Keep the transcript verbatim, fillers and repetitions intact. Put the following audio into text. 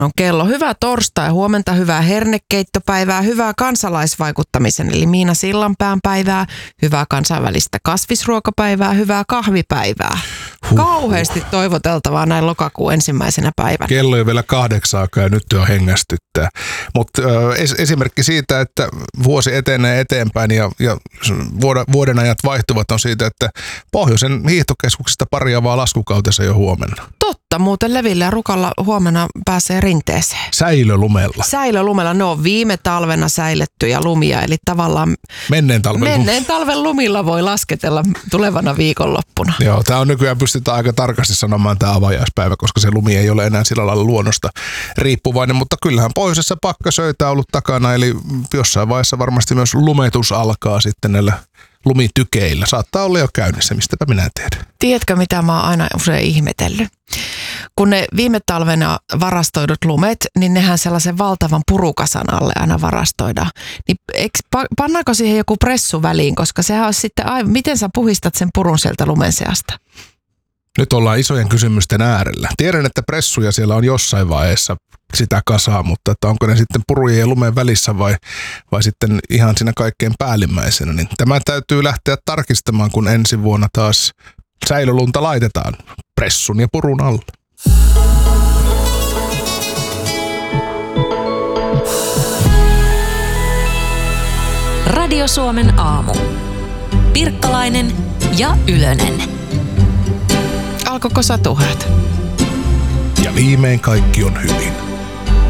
on kello. Hyvää torstai, huomenta, hyvää hernekeittopäivää, hyvää kansalaisvaikuttamisen eli Miina Sillanpään päivää, hyvää kansainvälistä kasvisruokapäivää, hyvää kahvipäivää. Huh. Kauheasti toivoteltavaa näin lokakuun ensimmäisenä päivänä. Kello ei vielä kahdeksaakaan ja nyt jo hengästyttää. Mutta es, esimerkki siitä, että vuosi etenee eteenpäin ja, ja vuoden ajat vaihtuvat on siitä, että pohjoisen hiihtokeskuksista parjaavaa laskukautensa jo huomenna. Totta, muuten Levillä ja Rukalla huomenna pääsee rinteeseen. Säilölumella. Säilölumella, ne on viime talvena säilettyjä lumia, eli tavallaan menneen talven, menneen talven lumilla voi lasketella tulevana viikonloppuna. Joo, tämä on nykyään pystytään aika tarkasti sanomaan tämä avajaispäivä, koska se lumi ei ole enää sillä lailla luonnosta riippuvainen, mutta kyllähän pohjoisessa pakkasöitä on ollut takana, eli jossain vaiheessa varmasti myös lumetus alkaa sitten näillä lumitykeillä. Saattaa olla jo käynnissä, mistäpä minä tiedän. Tiedätkö, mitä mä oon aina usein ihmetellyt? Kun ne viime talvena varastoidut lumet, niin nehän sellaisen valtavan purukasan alle aina varastoidaan. Niin eikö, pannaanko siihen joku pressu väliin, koska sehän olisi sitten aivan, miten sä puhistat sen purun sieltä lumen seasta? Nyt ollaan isojen kysymysten äärellä. Tiedän, että pressuja siellä on jossain vaiheessa sitä kasaa, mutta että onko ne sitten purujen ja lumen välissä vai, vai sitten ihan siinä kaikkein päällimmäisenä. Niin tämä täytyy lähteä tarkistamaan, kun ensi vuonna taas säilölunta laitetaan pressun ja purun alle. Radio Suomen aamu. Pirkkalainen ja Ylönen. Alkoiko satuhäät? Ja viimein kaikki on hyvin.